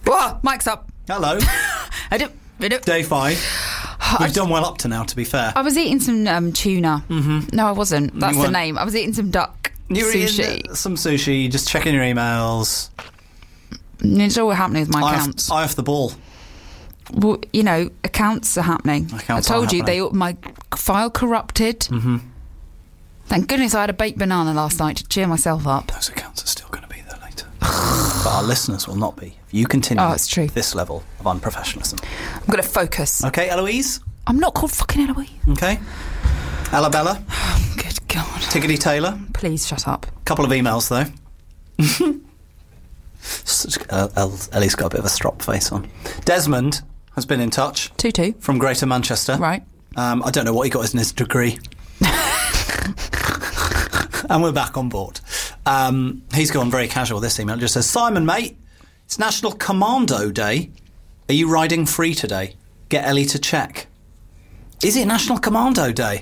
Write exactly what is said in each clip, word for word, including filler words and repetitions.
Whoa, mic's up. Hello. I do, I do. Day five. We've done well up to now, to be fair. I was eating some um, tuna. Mm-hmm. No, I wasn't. That's You the weren't. name. I was eating some duck You were sushi. eating some sushi, just checking your emails. It's all happening with my Eye accounts. off, eye off the ball. Well, you know, accounts are happening. Accounts I told are you, happening. they my file corrupted. Mm-hmm. Thank goodness I had a baked banana last night to cheer myself up. Those accounts are still going to be there later. But our listeners will not be. If you continue Oh, it's true. this level of unprofessionalism. I'm going to focus. Okay, Eloise? I'm not called fucking Eloise. Okay. Ella Bella? Good God. Tiggity Taylor? Please shut up. Couple of emails, though. uh, El- Ellie's got a bit of a strop face on. Desmond has been in touch Tutu. from Greater Manchester. Right. Um, I don't know what he got in his degree. And we're back on board. Um, he's gone very casual, this email. It just says, Simon, mate, it's National Commando Day. Are you riding free today? Get Ellie to check. Is it National Commando Day?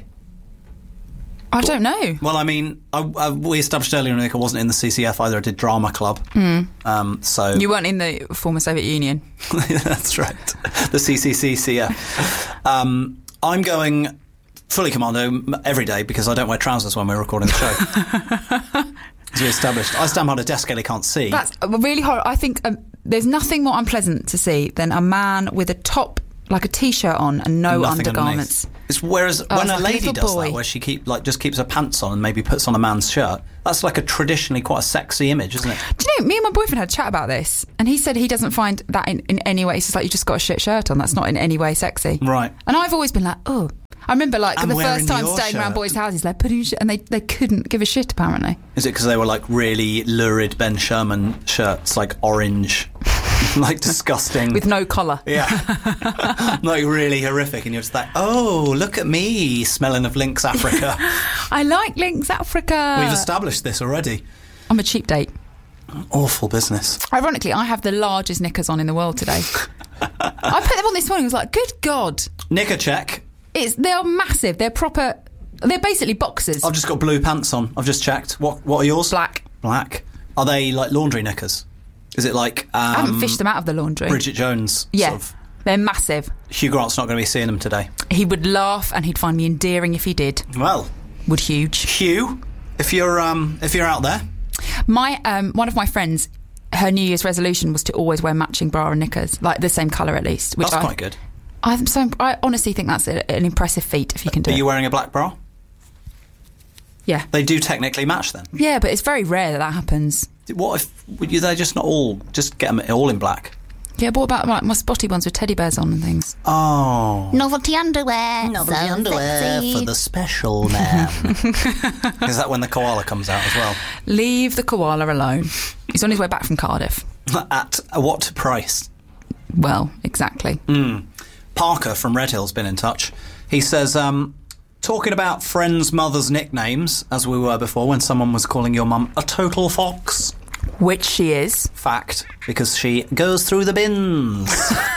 I don't know. Well, I mean, I, I, we established earlier in the week I wasn't in the C C F either. I did drama club. Mm. Um, so You weren't in the former Soviet Union. That's right. The C C C C F. Um, I'm going fully commando every day because I don't wear trousers when we're recording the show. As we established. I stand behind a desk Ellie can't see. That's really horrible. I think um, there's nothing more unpleasant to see than a man with a top, like a T-shirt on and no Nothing undergarments. underneath. It's whereas Oh, when it's a like a lady little does boy. that, where she keep like just keeps her pants on and maybe puts on a man's shirt, that's like a traditionally quite a sexy image, isn't it? Do you know, me and my boyfriend had a chat about this, and he said he doesn't find that in, in any way. It's just like, you just got a shit shirt on. That's not in any way sexy. Right. And I've always been like, oh. I remember like I'm the wearing first time your staying around shirt. boys' houses, like putting shit, and they, they couldn't give a shit apparently. Is it because they were like really lurid Ben Sherman shirts, like orange, like disgusting With no collar. Yeah, like really horrific, and you're just like, oh, look at me, smelling of Lynx Africa. I like Lynx Africa. We've established this already. I'm a cheap date. Awful business. Ironically, I have the largest knickers on in the world today. I put them on this morning. I was like, good God. Knicker check. It's, they are massive. They're proper... They're basically boxers. I've just got blue pants on. I've just checked. What What are yours? Black. Black. Are they like laundry knickers? Is it like um, I haven't fished them out of the laundry. Bridget Jones? Yeah. Sort of? They're massive. Hugh Grant's not going to be seeing them today. He would laugh and he'd find me endearing if he did. Well, Would huge. Hugh, if you're um, if you're out there, My um, one of my friends, her New Year's resolution was to always wear matching bra and knickers, like the same colour at least. Which that's I, quite good. I'm so, I honestly think that's a, an impressive feat if you can do Are it. you wearing a black bra? Yeah. They do technically match then. Yeah, but it's very rare that that happens. What if would you, they just not all just get them all in black? Yeah, but what about like my spotty ones with teddy bears on and things? Oh, Novelty underwear. novelty so underwear sexy. for the special man. Is that when the koala comes out as well? Leave the koala alone. He's on his way back from Cardiff. At what price? Well, exactly. Parker from Red Hill's been in touch. He says, um, talking about friends' mothers' nicknames, as we were before when someone was calling your mum a total fox. Which she is. Fact, because she goes through the bins.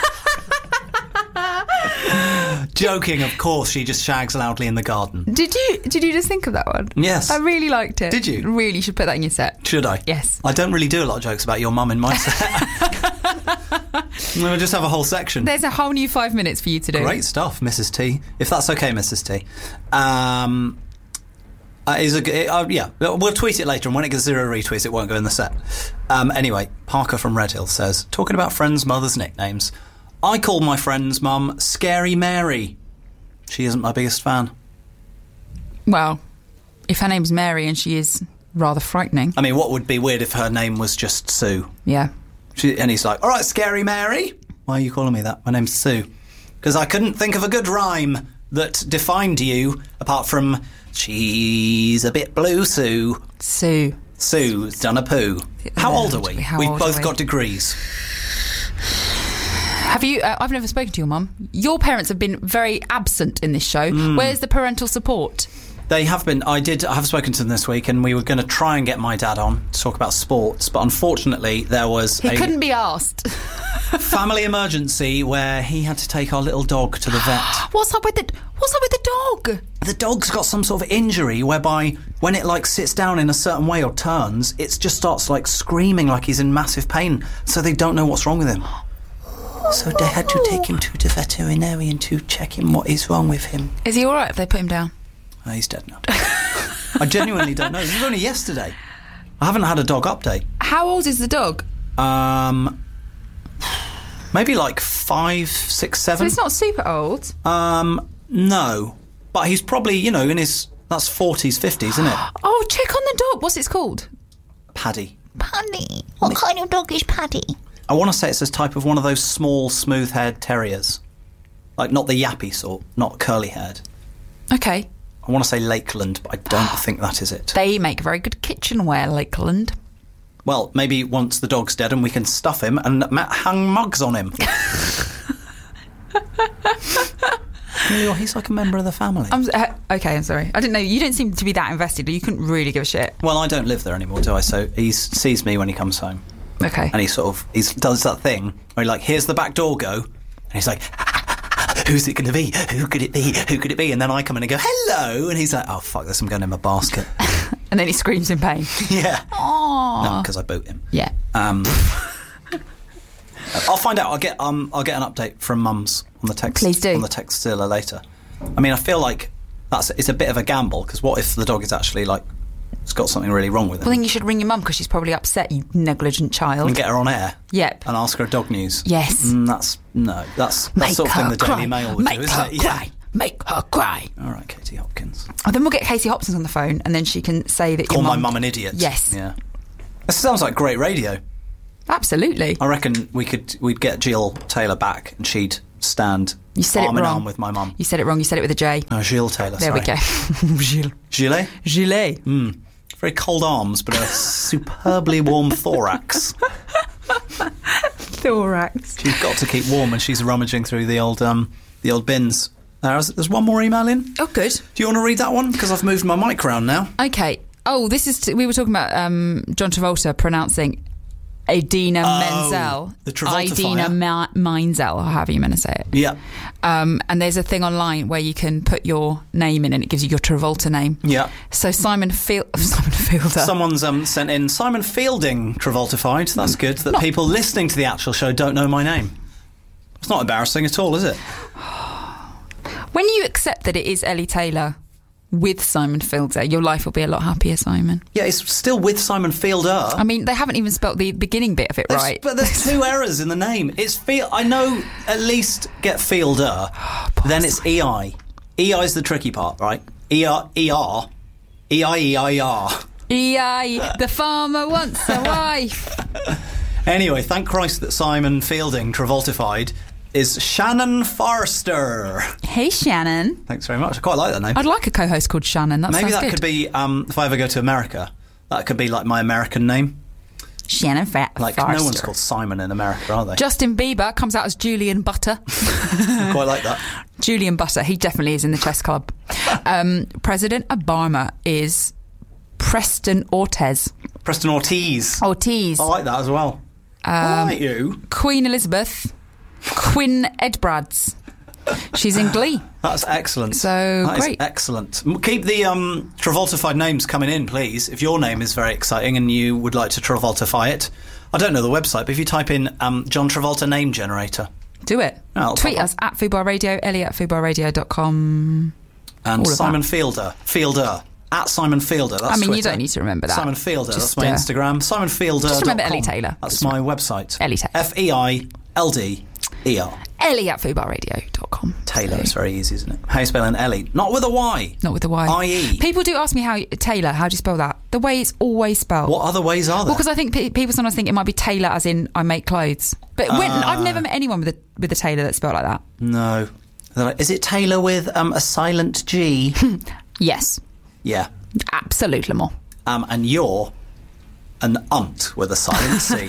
Joking, of course, she just shags loudly in the garden. Did you Did you just think of that one? Yes. I really liked it. Did you? Really should put that in your set. Should I? Yes. I don't really do a lot of jokes about your mum in my set. We'll just have a whole section. There's a whole new five minutes for you to do. Great stuff, Missus T. If that's okay, Missus T. Um, uh, is a, g- uh, yeah, we'll tweet it later, and when it gets zero retweets, it won't go in the set. Um, anyway, Parker from Red Hill says, talking about friends' mothers' nicknames, I call my friend's mum Scary Mary. She isn't my biggest fan. Well, if her name's Mary and she is rather frightening. I mean, what would be weird if her name was just Sue? Yeah. She, and he's like, all right, Scary Mary. Why are you calling me that? My name's Sue. Because I couldn't think of a good rhyme that defined you, apart from, she's a bit blue, Sue. Sue. Sue's done a poo. How old are we? How We've old both are we? got degrees. Have you... Uh, I've never spoken to your mum. Your parents have been very absent in this show. Hmm. Where's the parental support? They have been. I did. I have spoken to them this week, and we were going to try and get my dad on to talk about sports, but unfortunately, there was He a couldn't be asked. family emergency where he had to take our little dog to the vet. What's up with the... What's up with the dog? the dog's got some sort of injury whereby when it like sits down in a certain way or turns, it just starts like screaming like he's in massive pain. So they don't know what's wrong with him. So they had to take him to the veterinarian to check him what is wrong with him. Is he all right if they put him down? Oh, he's dead now. I genuinely don't know. This was only yesterday. I haven't had a dog update. How old is the dog? Um, maybe like five, six, So seven. it's not super old. Um, no, but he's probably, you know, in his that's forties, fifties, isn't it? Oh, check on the dog. What's it called? Paddy. Paddy. What kind of dog is Paddy? I want to say it's this type of one of those small, smooth-haired terriers, like not the yappy sort, not curly-haired. Okay. I want to say Lakeland, but I don't think that is it. They make very good kitchenware, Lakeland. Well, maybe once the dog's dead and we can stuff him and Matt hang mugs on him. Really, he's like a member of the family. I'm, uh, okay, I'm sorry. I didn't know. You didn't seem to be that invested. You couldn't really give a shit. Well, I don't live there anymore, do I? So he sees me when he comes home. Okay. And he sort of he does that thing where he like, here's the back door, go. And he's like, who's it going to be? Who could it be? Who could it be? And then I come in and go, hello. And he's like, oh, fuck this, I'm going in my basket. And then he screams in pain. Yeah. Aww. No, because I boot him. Yeah. Um, I'll find out. I'll get um, I'll get an update from Mums on the text. Please do. On the Textilla later. I mean, I feel like that's it's a bit of a gamble because what if the dog is actually like it's got something really wrong with it? Well, then you should ring your mum because she's probably upset, you negligent child. And get her on air. Yep. And ask her dog news. Yes. Mm, that's no. That's that's Make sort of thing her the Daily cry. Mail would Make do, isn't her it? cry. Yeah. Make her cry. All right, Katie Hopkins. Oh, then we'll get Casey Hopkins on the phone, and then she can say that Call your my mum... mum an idiot. Yes. Yeah. This sounds like great radio. Absolutely. I reckon we could we'd get Jill Taylor back and she'd stand You said arm it in wrong. arm with my mum. You said it wrong. You said it with a J. Oh, Jill Taylor. There sorry. we go. Gilles. Gilet? Gilet. Mm. Very cold arms, but a superbly warm thorax. Thorax. She's got to keep warm when she's rummaging through the old um the old bins. There's, there's one more email in. Oh, good. Do you want to read that one? Because I've moved my mic around now. Okay. Oh, this is... T- we were talking about um, John Travolta pronouncing Idina Oh, Menzel. the Travolta Idina fire. Ma- Menzel, or however you're going to say it. Yeah. Um, and there's a thing online where you can put your name in and it gives you your Travolta name. Yeah. So Simon Field, Simon Fielder. Someone's um, sent in Simon Fielding Travoltified. That's good. That Not- people listening to the actual show don't know my name. It's not embarrassing at all, is it? When you accept that it is Ellie Taylor with Simon Fielder, your life will be a lot happier, Simon. Yeah, it's still with Simon Fielder. I mean, they haven't even spelt the beginning bit of it There's- right. But there's two errors in the name. It's Field. I know at least get Fielder. Then it's E I. E I is the tricky part, right? E R E R E I E I R. E I, the farmer wants a wife. Anyway, thank Christ that Simon Fielding Travoltified is Shannon Forrester. Hey, Shannon. Thanks very much. I quite like that name. I'd like a co-host called Shannon. That Maybe sounds that good. could be um, if I ever go to America. That could be like my American name. Shannon Fat Like Forrester. no one's called Simon in America, are they? Justin Bieber comes out as Julian Butter. I quite like that. Julian Butter. He definitely is in the chess club. Um, President Obama is Preston Ortiz. Preston Ortiz. Ortiz. I like that as well. I like you. Queen Elizabeth. Quinn Edbrads. She's in Glee. That's excellent. So, That is great. excellent. M- Keep the um, Travoltified names coming in, please. If your name is very exciting and you would like to Travoltify it, I don't know the website, but if you type in um, John Travolta name generator, Do it. Oh, I'll Tweet pop us at Fubar Radio, Ellie at fubar radio dot com. and All of Simon that. Fielder, Fielder at Simon Fielder. That's I mean, you Twitter. don't need to remember that. Simon Fielder. Just, that's my uh, Instagram. Simon Fielder. just remember Ellie Taylor. That's Just my website. Ellie Taylor. F E I L D E R. Ellie at fubar radio dot com. Taylor. It's very easy, isn't it? How you spelling Ellie? Not with a Y. Not with the Y. I E. People do ask me how Taylor. How do you spell that? The way it's always spelled. What other ways are there? Well, because I think pe- people sometimes think it might be Taylor, as in I make clothes. But when, Ah. I've never met anyone with a with a Taylor that's spelled like that. No. They're like, is it Taylor with um, a silent G? Yes, Yeah. absolutely more. Um, and you're an unt with a silent C.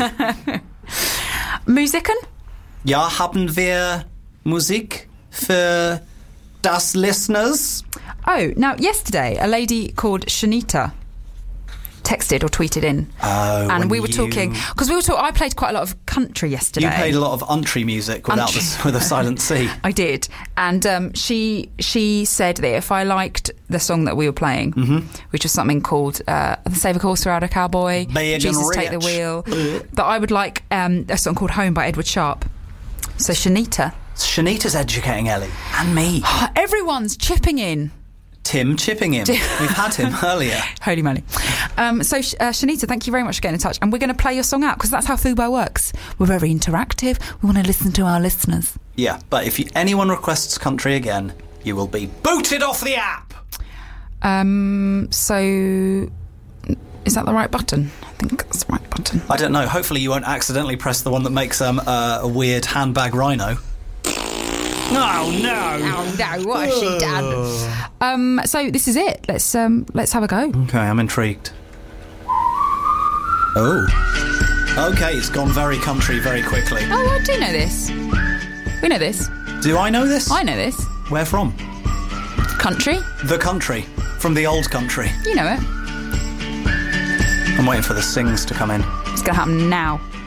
Musiken? Ja, haben wir Musik für das Listeners? Oh, now yesterday a lady called Shanita texted or tweeted in. Oh, and when we were you- talking because we were talking. I played quite a lot of country yesterday. You played a lot of country music without Country. the, with a silent C. I did, and um, she she said that if I liked the song that we were playing, Mm-hmm. which was something called uh, "The Save a Course Without a Cowboy," Big and Jesus Take the Rich. Wheel, that I would like um, a song called "Home" by Edward Sharpe. So Shanita, Shanita's educating Ellie and me. everyone's chipping in. Tim chipping him. We've had him earlier. Holy moly. Um, so, uh, Shanita, thank you very much for getting in touch. And we're going to play your song out because that's how Fubo works. We're very interactive. We want to listen to our listeners. Yeah, but if you, anyone requests country again, you will be booted off the app. Um, so, is that the right button? I think that's the right button. I don't know. Hopefully you won't accidentally press the one that makes um, uh, a weird handbag rhino. Oh, no. Oh, no, what has she done? Um, so, this is it. Let's um, let's have a go. Okay, I'm intrigued. Oh. Okay, it's gone very country very quickly. Oh, I do know this. We know this. Do I know this? I know this. Where from? Country. The country. From the old country. You know it. I'm waiting for the sings to come in. It's going to happen now.